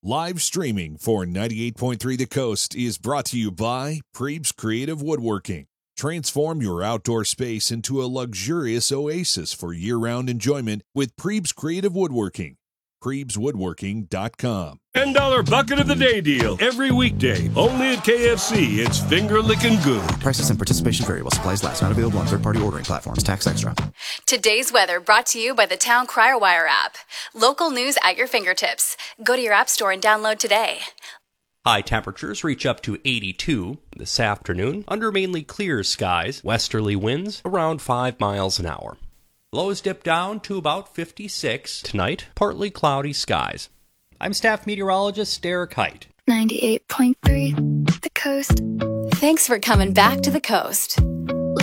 Live streaming for 98.3 The Coast is brought to you by Prebes Creative Woodworking. Transform your outdoor space into a luxurious oasis for year-round enjoyment with Prebes Creative Woodworking. PrebesWoodworking.com. $10 bucket of the day deal. Every weekday. Only at KFC. It's finger licking good. Prices and participation vary while supplies last. Not available on third-party ordering platforms. Tax extra. Today's weather brought to you by the Town Crier Wire app. Local news at your fingertips. Go to your app store and download today. High temperatures reach up to 82 this afternoon under mainly clear skies. Westerly winds around 5 miles an hour. Lows dip down to about 56. Tonight, partly cloudy skies. I'm staff meteorologist Derek Height. 98.3 The Coast. Thanks for coming back to the coast.